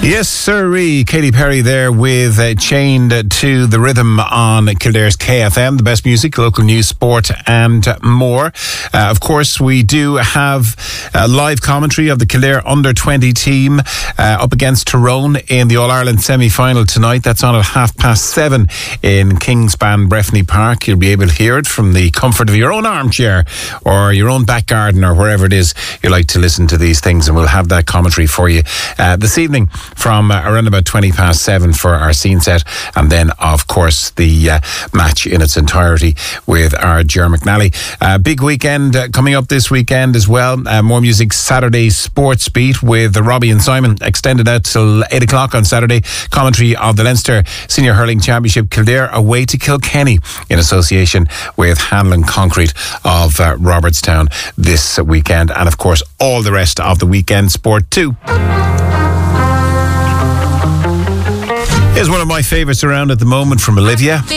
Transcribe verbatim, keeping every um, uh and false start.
Yes, sirree. Katy Perry there with uh, Chained to the Rhythm on Kildare's K F M, the best music, local news, sport and more. Uh, of course, we do have a live commentary of the Kildare under twenty team uh, up against Tyrone in the All-Ireland semi-final tonight. That's on at half past seven in Kingspan, Breffni Park. You'll be able to hear it from the comfort of your own armchair or your own back garden or wherever it is you like to listen to these things, and we'll have that commentary for you uh, this evening from uh, around about twenty past seven for our scene set, and then of course the uh, match in its entirety with our Ger McNally. Uh, big weekend uh, coming up this weekend as well. Uh, more music, Saturday Sports Beat with Robbie and Simon extended out till eight o'clock on Saturday. Commentary of the Leinster Senior Hurling Championship, Kildare away to Kilkenny in association with Hanlon Concrete of uh, Robertstown this weekend, and of course all the rest of the weekend sport too. Here's one of my favourites around at the moment from Olivia.